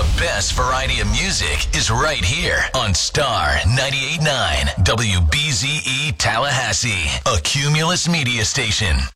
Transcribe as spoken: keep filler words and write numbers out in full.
best variety of music is right here on Star ninety-eight point nine W B Z E Tallahassee, a Cumulus media station.